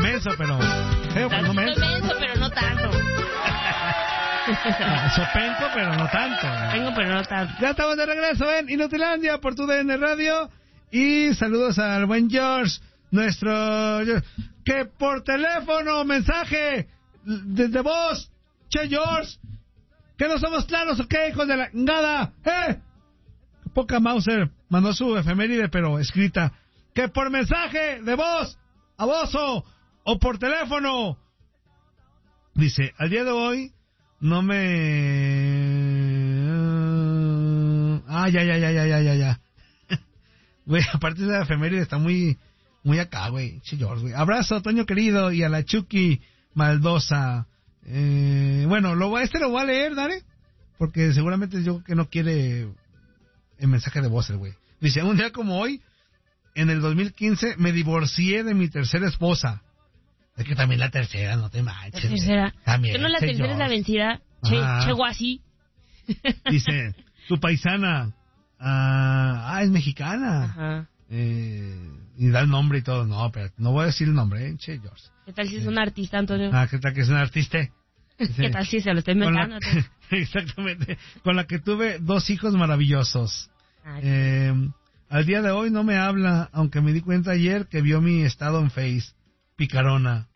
menso, pero feo, pero no menso. menso, pero no tanto. Sopenco, pero no tanto. Tengo, pero no tanto. Ya estamos de regreso en Inutilandia por tu DN Radio. Y saludos al buen George, nuestro... Que por teléfono, mensaje de voz. Che, George, ¿que no somos claros o qué, hijos de la ngada? Poca Mauser mandó su efeméride, pero escrita. Que por mensaje de voz, a voz o por teléfono. Dice, al día de hoy no me... ya. Güey, aparte de la efeméride está muy acá, güey. Che, George, güey. Abrazo, Toño querido, y a la Chucky Maldosa. Bueno, lo voy a leer, Dale, porque seguramente yo que no quiere el mensaje de voz, el güey. Dice, un día como hoy, en el 2015, me divorcié de mi tercera esposa. Es que también la tercera, no te manches. La tercera. También, ¿Que no la tercera es la vencida? Che guasi. Dice, tu paisana, es mexicana. Ajá. Y da el nombre y todo. No, pero no voy a decir el nombre, Che, George. ¿Qué tal si es un artista, Antonio? ¿Qué tal que es un artista? Dice, ¿Qué tal si se lo está inventando? Exactamente. Con la que tuve 2 hijos maravillosos. Al día de hoy no me habla, aunque me di cuenta ayer que vio mi estado en Face. Picarona.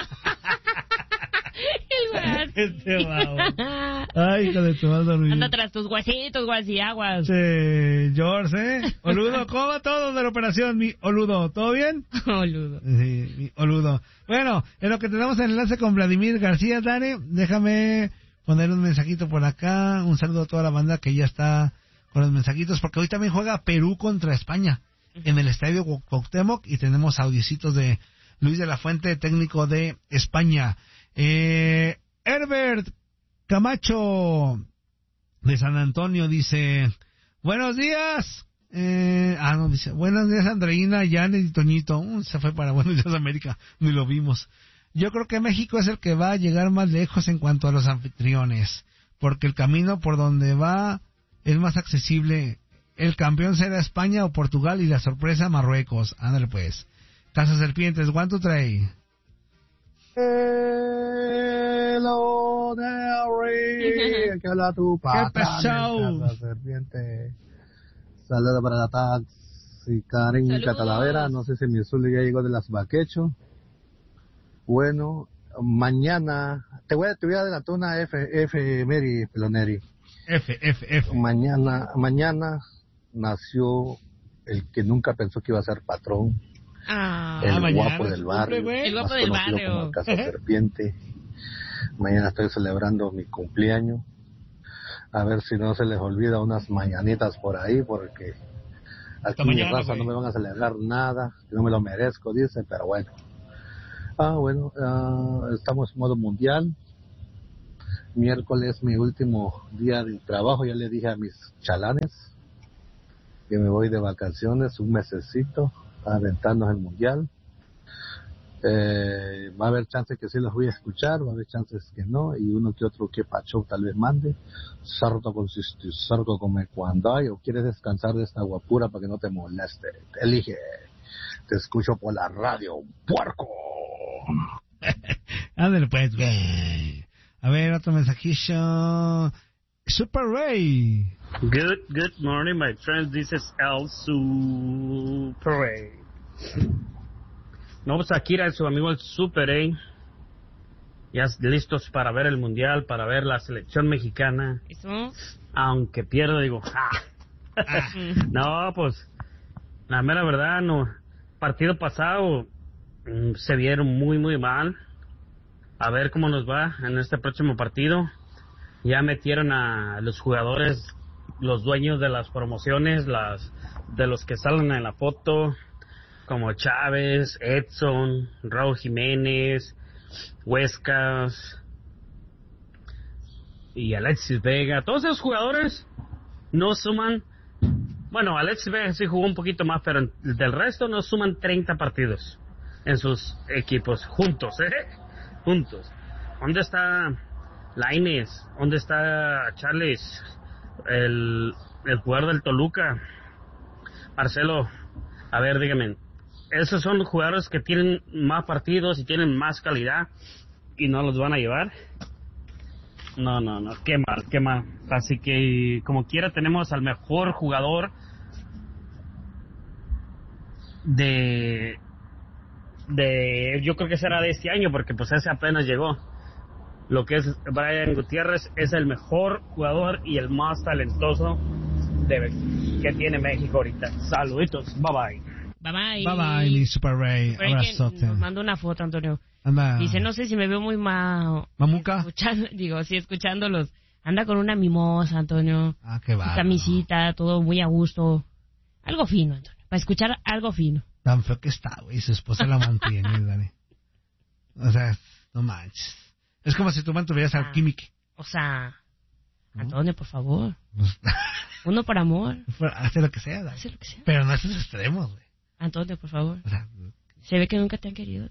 Este babo. Ay, hijo de tu madre. Anda tras tus huesitos, guasiaguas. George, Oludo, ¿cómo va todo de la operación, mi Oludo? ¿Todo bien? Oludo. Sí, mi Oludo. Bueno, en lo que tenemos el enlace con Vladimir García, Dani, déjame poner un mensajito por acá. Un saludo a toda la banda que ya está con los mensajitos, porque hoy también juega Perú contra España en el Estadio Cuauhtémoc y tenemos audiecitos de Luis de la Fuente, técnico de España. Herbert Camacho de San Antonio dice, buenos días. Dice, buenos días, Andreina, Janet y Toñito. Se fue para Buenos Días América, ni lo vimos. Yo creo que México es el que va a llegar más lejos en cuanto a los anfitriones, porque el camino por donde va es más accesible. El campeón será España o Portugal y la sorpresa Marruecos. Ándale pues. Casa Serpientes, one, two, three. Hello, Derry. ¿Qué habla tu patrón? ¿Qué pasó? Casa Serpiente. Saludos para la taxi Karen Catalavera. No sé si mi azul ya llegó de las Baquecho. Bueno, mañana te voy a adelantar una F Mary Peloneri. F. Mañana nació el que nunca pensó que iba a ser patrón. El guapo del barrio. El guapo del barrio. Como el Casa Serpiente. Mañana estoy celebrando mi cumpleaños. A ver si no se les olvida unas mañanitas por ahí, porque aquí mi raza no me van a celebrar nada, no me lo merezco, dice, pero bueno. Estamos en modo mundial. Miércoles, mi último día de trabajo, ya le dije a mis chalanes que me voy de vacaciones un mesecito, aventarnos el mundial. Va a haber chances que sí los voy a escuchar, va a haber chances que no, y uno que otro que pacho tal vez mande. Sarto come cuando hay, o quieres descansar de esta guapura para que no te moleste. Elige, te escucho por la radio, puerco. Ándale pues, güey. A ver, otro mensajillo. Super Ray. Good morning, my friends. This is El Super Ray. No, pues aquí era su amigo el Super Ray. Ya listos para ver el mundial, para ver la selección mexicana. ¿Eso? Aunque pierdo, digo, No, pues, la mera verdad, no. Partido pasado se vieron muy, muy mal. A ver cómo nos va en este próximo partido. Ya metieron a los jugadores, los dueños de las promociones, de los que salen en la foto, como Chávez, Edson, Raúl Jiménez, Huescas y Alexis Vega. Todos esos jugadores no suman. Bueno, Alexis Vega sí jugó un poquito más, pero del resto no suman 30 partidos en sus equipos juntos, juntos. ¿Dónde está Lainez? ¿Dónde está Charles? El jugador del Toluca. Marcelo, a ver, dígame, esos son jugadores que tienen más partidos y tienen más calidad y no los van a llevar. No, qué mal. Así que como quiera tenemos al mejor jugador de yo creo que será de este año, porque pues ese apenas llegó. Lo que es Brian Gutiérrez es el mejor jugador y el más talentoso que tiene México ahorita. Saluditos, bye bye, mi Super Ray. Abrazote. Nos manda una foto, Antonio. Anda. Dice, no sé si me veo muy mamuca. Escuchándolos. Anda con una mimosa, Antonio. Qué va. Camisita, todo muy a gusto. Algo fino, Antonio. Para escuchar algo fino. Tan feo que está, güey. Su esposa la mantiene, Dani. O sea, no manches. Es como si tú mantuvieras al Químico. O sea, Antonio, por favor. Uno por amor. Hace lo que sea, Dani. Hace lo que sea. Pero no esos extremos, güey. Antonio, por favor. O sea, se ve que nunca te han querido.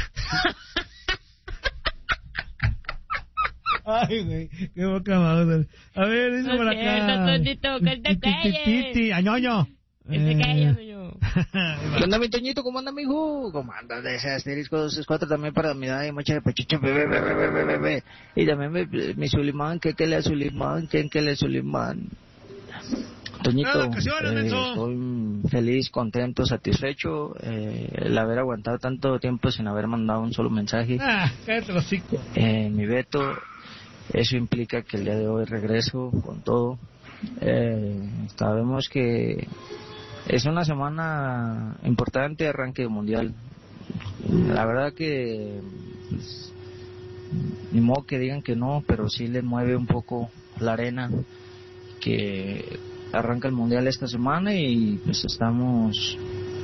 Ay, güey, qué boca madre. A ver, dice por acá. Antonito, que te calles. Añoño. Que te calles, Antonio. ¿Qué onda, mi Toñito? ¿Cómo anda, mijo? ¿Cómo anda? De ese asterisco 264 también para mi edad y mucha de pechiche, bebé. Y también mi Sulimán, que le Sulimán, que le Sulimán. Toñito, estoy feliz, contento, satisfecho, el haber aguantado tanto tiempo sin haber mandado un solo mensaje. Cállate los hocico. Mi Beto, eso implica que el día de hoy regreso con todo. Sabemos que es una semana importante, arranque mundial. La verdad que pues, ni modo que digan que no, pero sí les mueve un poco la arena que arranca el mundial esta semana y pues estamos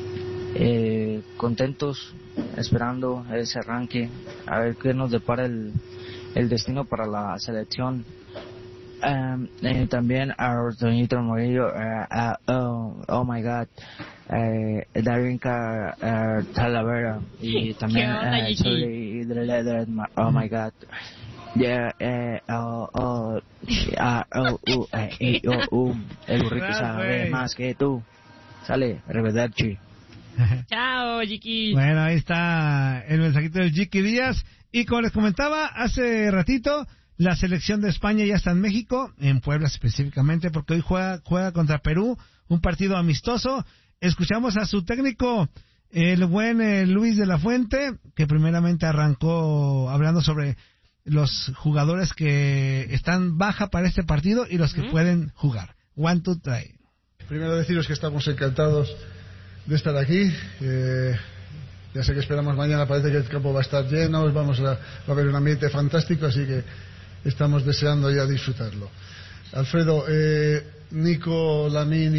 contentos esperando ese arranque, a ver qué nos depara el destino para la selección. También a Toñito Morillo, oh my god, Darinka Talavera, y también oh my god, el burrito sabe más que tú. Sale, arrivederci. Chao, Jiki. Bueno, ahí está el mensajito del Jiki Díaz. Y como les comentaba hace ratito, la selección de España ya está en México, en Puebla específicamente, porque hoy juega contra Perú, un partido amistoso. Escuchamos a su técnico, el buen Luis de la Fuente, que primeramente arrancó hablando sobre los jugadores que están baja para este partido y los que pueden jugar. 1, 2, 3. Primero deciros que estamos encantados de estar aquí. Ya sé que esperamos mañana, parece que el campo va a estar lleno, va a haber un ambiente fantástico, así que estamos deseando ya disfrutarlo. Alfredo, Nico, Lamín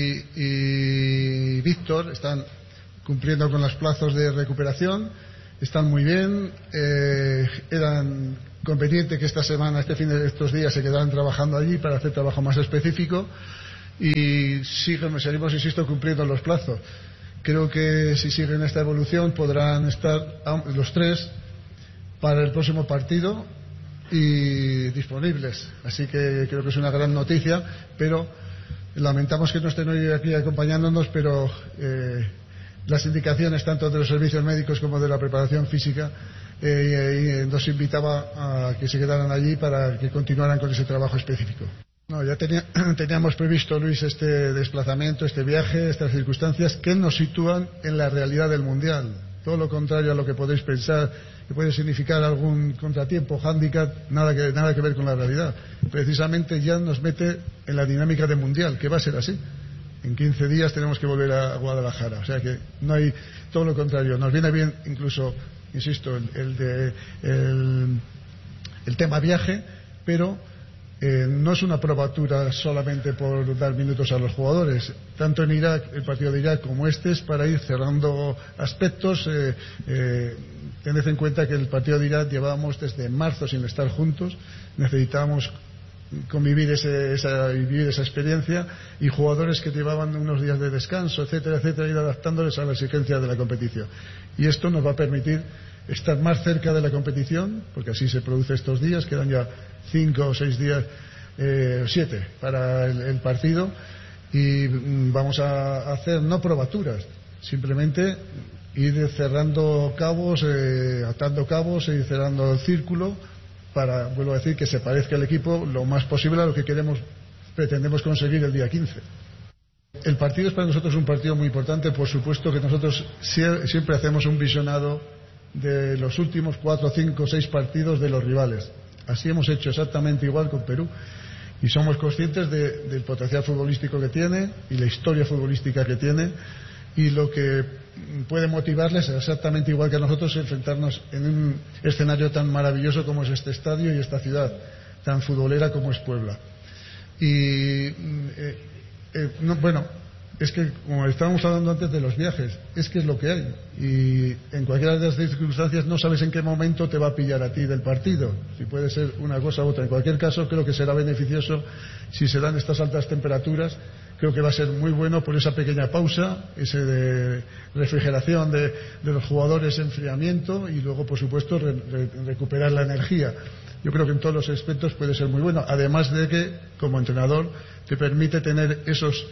y Víctor están cumpliendo con los plazos de recuperación, están muy bien, eran conveniente que esta semana, estos días se quedaran trabajando allí para hacer trabajo más específico y seguimos, insisto, cumpliendo los plazos. Creo que si siguen esta evolución podrán estar los tres para el próximo partido y disponibles. Así que creo que es una gran noticia, pero lamentamos que no estén hoy aquí acompañándonos, pero las indicaciones tanto de los servicios médicos como de la preparación física nos invitaba a que se quedaran allí para que continuaran con ese trabajo específico. No, ya teníamos previsto, Luis, este desplazamiento, este viaje, estas circunstancias que nos sitúan en la realidad del Mundial. Todo lo contrario a lo que podéis pensar, que puede significar algún contratiempo, hándicap, nada que ver con la realidad. Precisamente ya nos mete en la dinámica del Mundial, que va a ser así. En 15 días tenemos que volver a Guadalajara. O sea que no hay, todo lo contrario. Nos viene bien incluso, insisto, el tema viaje, pero no es una probatura solamente por dar minutos a los jugadores. Tanto en Irak, el partido de Irak, como este es para ir cerrando aspectos. Tened en cuenta que el partido de Irak llevábamos desde marzo sin estar juntos. Necesitábamos convivir vivir esa experiencia, y jugadores que llevaban unos días de descanso, etcétera, etcétera, ir adaptándoles a la exigencia de la competición. Y esto nos va a permitir estar más cerca de la competición, porque así se produce estos días, quedan ya 5 o 6 días, 7 para el partido, y vamos a hacer no probaturas, simplemente ir cerrando cabos, atando cabos y cerrando el círculo para, vuelvo a decir, que se parezca el equipo lo más posible a lo que pretendemos conseguir el día 15. El partido es para nosotros un partido muy importante, por supuesto que nosotros siempre hacemos un visionado de los últimos 4, 5, 6 partidos de los rivales. Así hemos hecho exactamente igual con Perú y somos conscientes del potencial futbolístico que tiene y la historia futbolística que tiene y lo que puede motivarles exactamente igual que a nosotros enfrentarnos en un escenario tan maravilloso como es este estadio y esta ciudad tan futbolera como es Puebla. Y bueno, es que como estábamos hablando antes de los viajes, es que es lo que hay y en cualquiera de las circunstancias no sabes en qué momento te va a pillar a ti del partido, si puede ser una cosa u otra. En cualquier caso creo que será beneficioso si se dan estas altas temperaturas. Creo que va a ser muy bueno por esa pequeña pausa, ese de refrigeración de los jugadores, enfriamiento y luego por supuesto recuperar la energía. Yo creo que en todos los aspectos puede ser muy bueno, además de que como entrenador te permite tener esos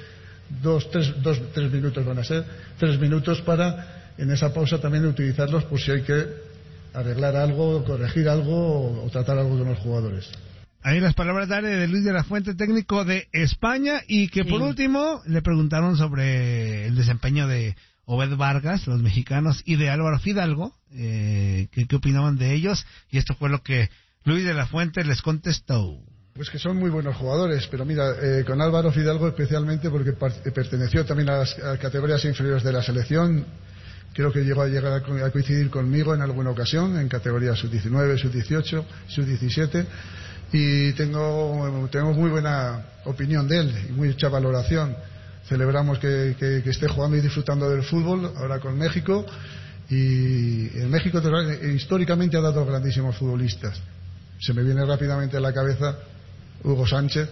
3 minutos, van a ser 3 minutos para en esa pausa también utilizarlos por si hay que arreglar algo, corregir algo o tratar algo con los jugadores. Ahí las palabras de Luis de la Fuente, técnico de España, y que por último le preguntaron sobre el desempeño de Obed Vargas, los mexicanos, y de Álvaro Fidalgo, qué opinaban de ellos, y esto fue lo que Luis de la Fuente les contestó. Pues que son muy buenos jugadores, pero mira, con Álvaro Fidalgo especialmente porque perteneció también a las categorías inferiores de la selección. Creo que llegó a llegar a coincidir conmigo en alguna ocasión en categorías sub-19, sub-18, sub-17 y tengo muy buena opinión de él y mucha valoración. Celebramos que esté jugando y disfrutando del fútbol ahora con México y en México históricamente ha dado grandísimos futbolistas. Se me viene rápidamente a la cabeza Hugo Sánchez,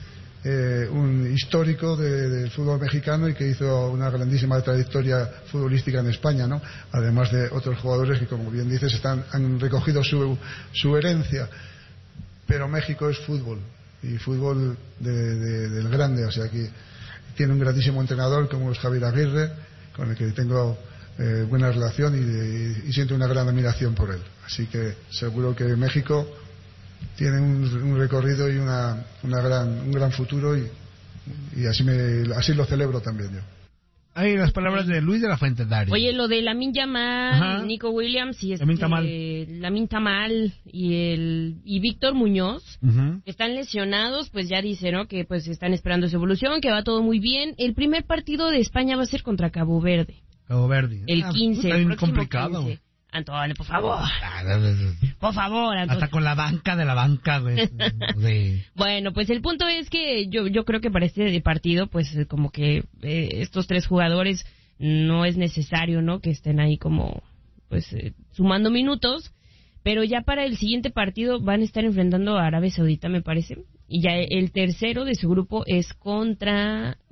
un histórico del fútbol mexicano y que hizo una grandísima trayectoria futbolística en España, ¿no? Además de otros jugadores que, como bien dices, han recogido su herencia. Pero México es fútbol y fútbol del grande, o sea que tiene un grandísimo entrenador como es Javier Aguirre, con el que tengo buena relación y siento una gran admiración por él. Así que seguro que México tiene un recorrido y un gran futuro y así lo celebro también yo. Ahí las palabras de Luis de la Fuente, Dario. Oye, lo de Lamine Yamal, Nico Williams y Lamine Yamal y Víctor Muñoz, que están lesionados, pues ya dicen, ¿no? Que pues están esperando su evolución, que va todo muy bien. El primer partido de España va a ser contra Cabo Verde. El 15, el próximo complicado. 15. Antonio, por favor. Por favor, Antonio. Hasta con la banca de la banca, güey. Bueno, pues el punto es que yo creo que para este partido, pues como que estos 3 jugadores no es necesario, ¿no? Que estén ahí como, pues, sumando minutos. Pero ya para el siguiente partido van a estar enfrentando a Arabia Saudita, me parece. Y ya el tercero de su grupo es contra